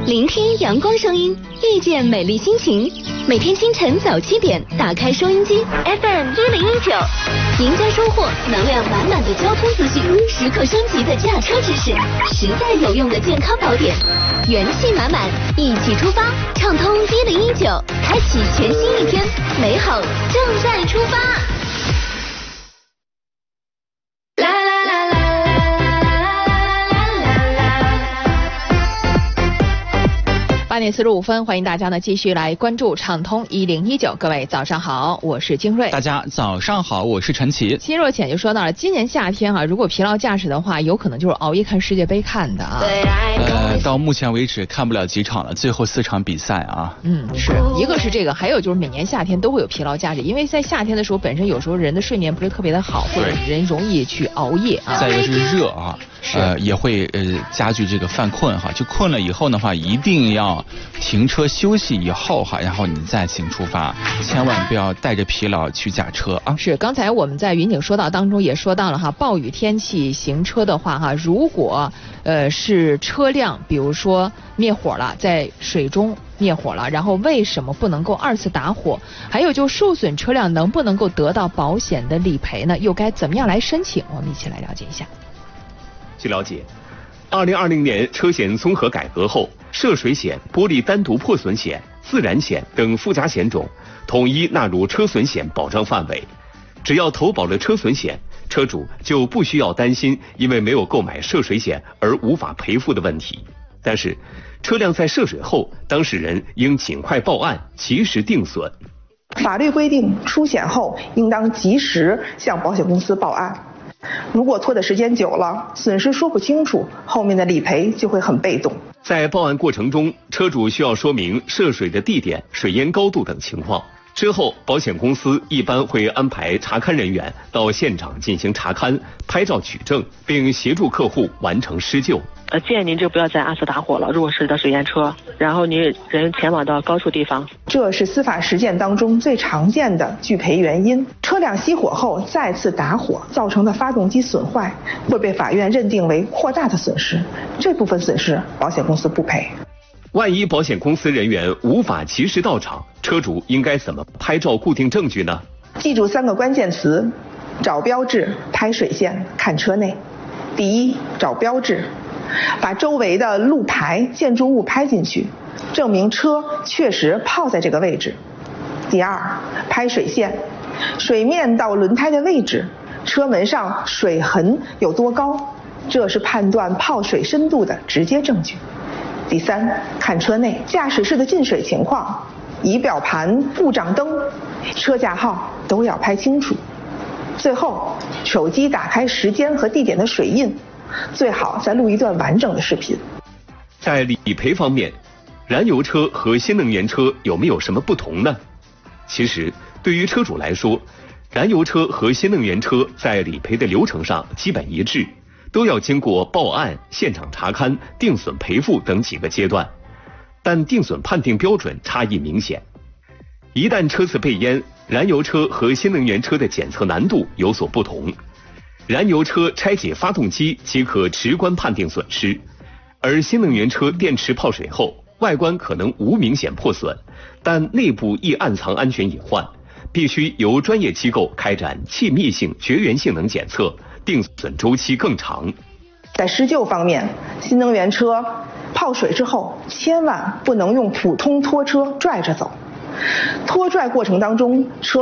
聆听阳光声音，遇见美丽心情。每天清晨早7点，打开收音机 FM1019，赢家收获能量满满的交通资讯，时刻升级的驾车知识，实在有用的健康宝典，元气满满，一起出发，畅通1019，开启全新一天，美好正在出发。 8点45分，欢迎大家呢继续来关注畅通1019。各位早上好，我是金瑞。 大家早上好，我是陈奇。 新若浅就说到了，今年夏天啊，如果疲劳驾驶的话，有可能就是熬夜看世界杯看的啊。 到目前为止看不了几场了，最后4场比赛啊。 是一个是这个，还有就是每年夏天都会有疲劳驾驶，因为在夏天的时候，本身有时候人的睡眠不是特别的好，或者人容易去熬夜啊。 再一个是热啊。也会加剧这个犯困哈，就困了以后的话，一定要停车休息以后哈，然后你再行出发，千万不要带着疲劳去驾车啊。 是，刚才我们在云景说到当中也说到了哈，暴雨天气行车的话哈，如果是车辆比如说灭火了，在水中灭火了，然后为什么不能够2次打火？还有就受损车辆能不能够得到保险的理赔呢？又该怎么样来申请？我们一起来了解一下。 据了解，2020年车险综合改革后，涉水险、玻璃单独破损险、自燃险等附加险种统一纳入车损险保障范围。只要投保了车损险，车主就不需要担心因为没有购买涉水险而无法赔付的问题。但是，车辆在涉水后，当事人应尽快报案，及时定损。 法律规定，出险后应当及时向保险公司报案。如果拖的时间久了，损失说不清楚，后面的理赔就会很被动。 在报案过程中，车主需要说明涉水的地点、水淹高度等情况。之后，保险公司一般会安排查勘人员到现场进行查勘、拍照取证，并协助客户完成施救。 建议您就不要再2次打火了。如果是的水淹车，然后您人前往到高处地方， 这是司法实践当中最常见的拒赔原因。车辆熄火后再次打火造成的发动机损坏，会被法院认定为扩大的损失，这部分损失保险公司不赔。 万一保险公司人员无法及时到场，车主应该怎么拍照固定证据呢？ 记住3个关键词：找标志、拍水线、看车内。第一，找标志，把周围的路牌、建筑物拍进去，证明车确实泡在这个位置。第二，拍水线，水面到轮胎的位置，车门上水痕有多高，这是判断泡水深度的直接证据。第三，看车内，驾驶室的进水情况、仪表盘、故障灯、车架号都要拍清楚。最后，手机打开时间和地点的水印，最好再录一段完整的视频。 在理赔方面，燃油车和新能源车有没有什么不同呢？其实，对于车主来说，燃油车和新能源车在理赔的流程上基本一致，都要经过报案、现场查勘、定损赔付等几个阶段，但定损判定标准差异明显。一旦车次被淹，燃油车和新能源车的检测难度有所不同。燃油车拆解发动机即可直观判定损失，而新能源车电池泡水后，外观可能无明显破损，但内部易暗藏安全隐患，必须由专业机构开展气密性、绝缘性能检测，定损周期更长。 在施救方面，新能源车泡水之后，千万不能用普通拖车拽着走。拖拽过程当中，车